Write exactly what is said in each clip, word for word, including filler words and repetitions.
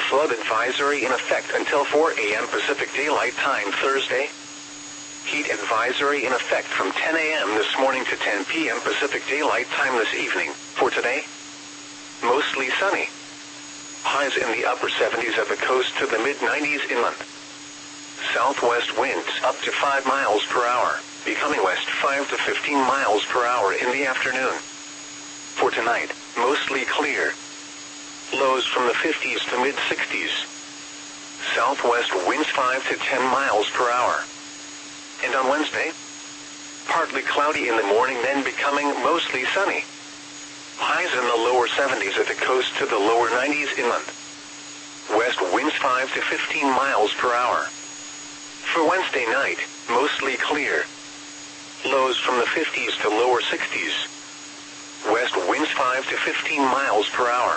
flood advisory in effect until four a m Pacific Daylight Time Thursday. Heat advisory in effect from ten a m this morning to ten p m Pacific Daylight Time this evening. For today, mostly sunny. Highs in the upper seventies at the coast to the mid nineties inland. Southwest winds up to five miles per hour, becoming west five to fifteen miles per hour in the afternoon. For tonight, mostly clear. Lows from the fifties to mid sixties. Southwest winds five to ten miles per hour. And on Wednesday, partly cloudy in the morning, then becoming mostly sunny. Highs in the lower seventies at the coast to the lower nineties inland. West winds five to fifteen miles per hour. For Wednesday night, mostly clear. Lows from the fifties to lower sixties. West winds five to fifteen miles per hour.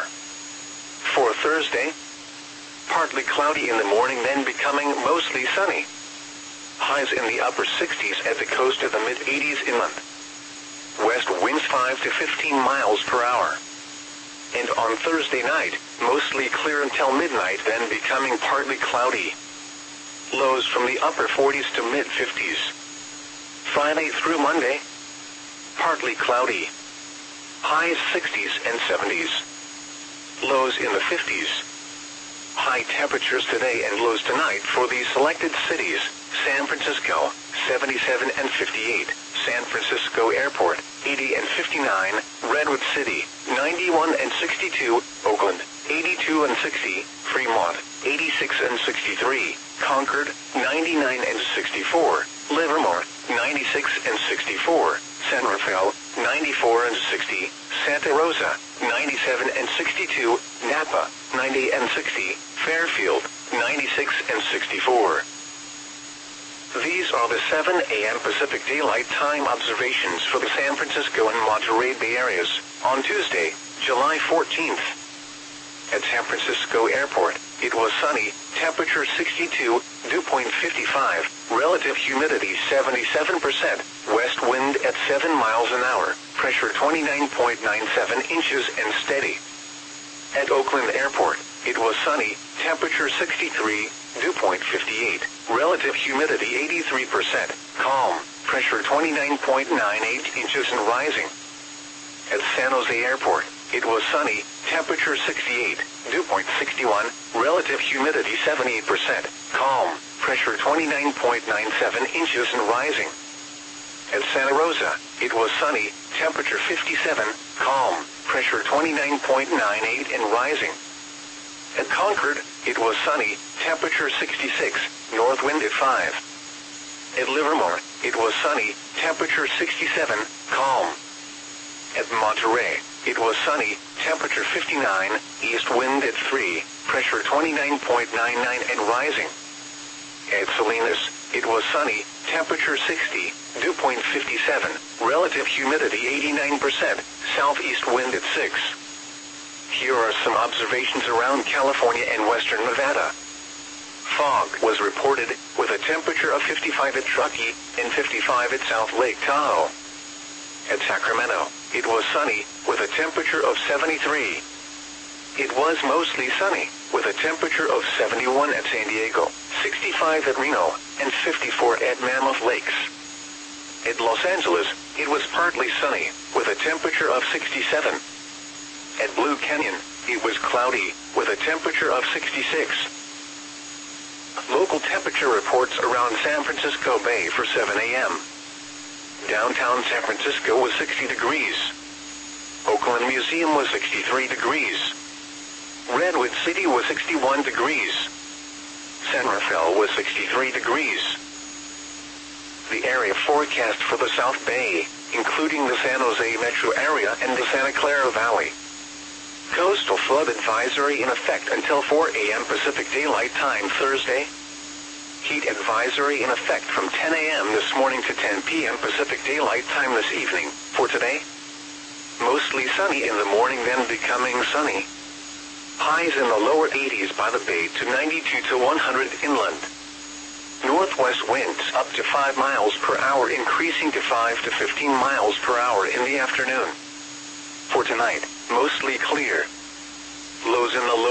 For Thursday, partly cloudy in the morning, then becoming mostly sunny. Highs in the upper sixties at the coast to the mid eighties inland. West winds five to fifteen miles per hour. And on Thursday night, mostly clear until midnight, then becoming partly cloudy. Lows from the upper forties to mid fifties. Friday through Monday, partly cloudy. Highs sixties and seventies. Lows in the fifties. High temperatures today and lows tonight for the selected cities: San Francisco, seventy-seven and fifty-eight, San Francisco Airport, eighty and fifty-nine, Redwood City, ninety-one and sixty-two, Oakland, eighty-two and sixty, Fremont, eighty-six and sixty-three, Concord, ninety-nine and sixty-four, Livermore, ninety-six and sixty-four, San Rafael, ninety-four and sixty, Santa Rosa, ninety-seven and sixty-two, Napa, ninety and sixty, Fairfield, ninety-six and sixty-four. These are the seven a m Pacific Daylight Time observations for the San Francisco and Monterey Bay areas on Tuesday, July fourteenth. At San Francisco Airport, it was sunny, temperature sixty-two, dew point fifty-five, relative humidity seventy-seven percent, west wind at seven miles an hour, pressure twenty-nine point nine seven inches and steady. At Oakland Airport, it was sunny, temperature sixty-three, dew point fifty-eight, relative humidity eighty-three percent, calm, pressure twenty-nine point nine eight inches and rising. At San Jose Airport, it was sunny, temperature sixty-eight, dew point sixty-one, relative humidity seventy-eight percent, calm, pressure twenty-nine point nine seven inches and rising. At Santa Rosa, it was sunny, temperature fifty-seven, calm, pressure twenty-nine point nine eight and rising. At Concord, it was sunny, temperature sixty-six, north wind at five. At Livermore, it was sunny, temperature sixty-seven, calm. At Monterey, it was sunny, temperature fifty-nine, east wind at three, pressure twenty-nine point nine nine and rising. At Salinas, it was sunny, temperature sixty, dew point fifty-seven, relative humidity eighty-nine percent, southeast wind at six. Here are some observations around California and western Nevada. Fog was reported, with a temperature of fifty-five at Truckee and fifty-five at South Lake Tahoe. At Sacramento, it was sunny, with a temperature of seventy-three. It was mostly sunny, with a temperature of seventy-one at San Diego, sixty-five at Reno, and fifty-four at Mammoth Lakes. At Los Angeles, it was partly sunny, with a temperature of sixty-seven. At Blue Canyon, it was cloudy, with a temperature of sixty-six. Local temperature reports around San Francisco Bay for seven a m Downtown San Francisco was sixty degrees. Oakland Museum was sixty-three degrees. Redwood City was sixty-one degrees. San Rafael was sixty-three degrees. The area forecast for the South Bay, including the San Jose metro area and the Santa Clara Valley. Coastal flood advisory in effect until four a m Pacific Daylight Time Thursday. Heat advisory in effect from ten a m this morning to ten p m Pacific Daylight Time this evening. For today, mostly sunny in the morning, then becoming sunny. Highs in the lower eighties by the Bay to ninety-two to one hundred inland. Northwest winds up to five miles per hour, increasing to five to fifteen miles per hour in the afternoon. For tonight, mostly clear. Lows in the low